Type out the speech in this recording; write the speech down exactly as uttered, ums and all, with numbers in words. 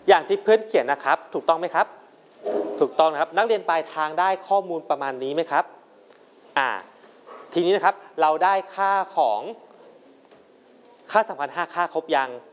อย่างที่เพื่อนเขียนนะครับถูกต้องไหมครับถูกต้องนะครับนักเรียนปลายทางได้ข้อมูลประมาณนี้ไหมครับอ่าทีนี้นะครับเราได้ค่าของค่าสำคัญห้าค่าครบยัง